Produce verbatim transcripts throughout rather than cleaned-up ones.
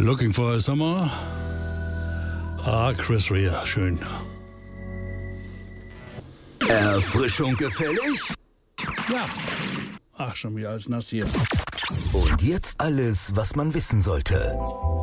Looking for a Summer. Ah, Chris Rea, schön. Erfrischung gefällig? Ja. Ach, schon wieder alles nass hier. Und jetzt alles, was man wissen sollte.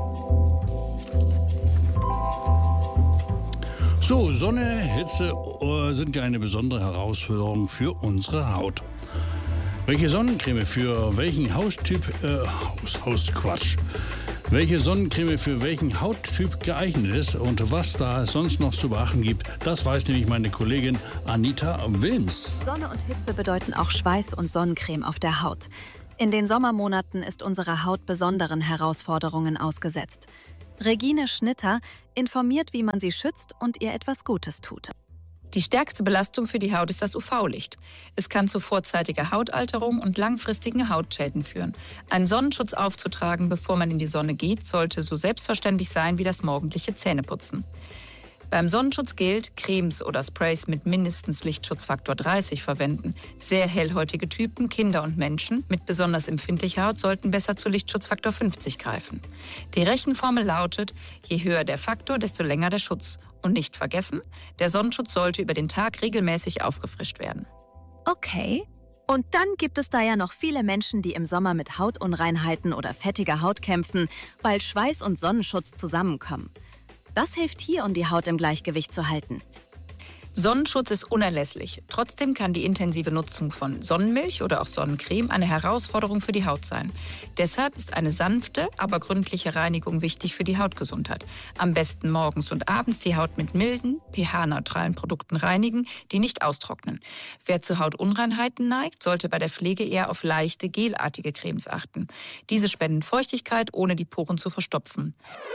So, Sonne, Hitze äh, sind ja eine besondere Herausforderung für unsere Haut. Welche Sonnencreme für welchen Haustyp, äh, Haus, Hausquatsch. Welche Sonnencreme für welchen Hauttyp geeignet ist und was da sonst noch zu beachten gibt, das weiß nämlich meine Kollegin Anita Wilms. Sonne und Hitze bedeuten auch Schweiß und Sonnencreme auf der Haut. In den Sommermonaten ist unsere Haut besonderen Herausforderungen ausgesetzt. Regine Schnitter informiert, wie man sie schützt und ihr etwas Gutes tut. Die stärkste Belastung für die Haut ist das U V-Licht. Es kann zu vorzeitiger Hautalterung und langfristigen Hautschäden führen. Einen Sonnenschutz aufzutragen, bevor man in die Sonne geht, sollte so selbstverständlich sein wie das morgendliche Zähneputzen. Beim Sonnenschutz gilt, Cremes oder Sprays mit mindestens Lichtschutzfaktor dreißig verwenden. Sehr hellhäutige Typen, Kinder und Menschen mit besonders empfindlicher Haut sollten besser zu Lichtschutzfaktor fünfzig greifen. Die Rechenformel lautet, je höher der Faktor, desto länger der Schutz. Und nicht vergessen, der Sonnenschutz sollte über den Tag regelmäßig aufgefrischt werden. Okay. Und dann gibt es da ja noch viele Menschen, die im Sommer mit Hautunreinheiten oder fettiger Haut kämpfen, weil Schweiß und Sonnenschutz zusammenkommen. Das hilft hier, um die Haut im Gleichgewicht zu halten. Sonnenschutz ist unerlässlich. Trotzdem kann die intensive Nutzung von Sonnenmilch oder auch Sonnencreme eine Herausforderung für die Haut sein. Deshalb ist eine sanfte, aber gründliche Reinigung wichtig für die Hautgesundheit. Am besten morgens und abends die Haut mit milden, pH-neutralen Produkten reinigen, die nicht austrocknen. Wer zu Hautunreinheiten neigt, sollte bei der Pflege eher auf leichte, gelartige Cremes achten. Diese spenden Feuchtigkeit, ohne die Poren zu verstopfen.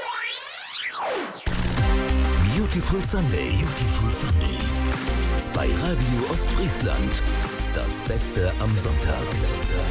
Beautiful Sunday. Beautiful Sunday. Bei Radio Ostfriesland. Das Beste am Sonntag.